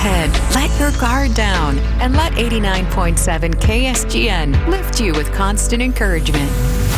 ahead, let your guard down, and let 89.7 KSGN lift you with constant encouragement.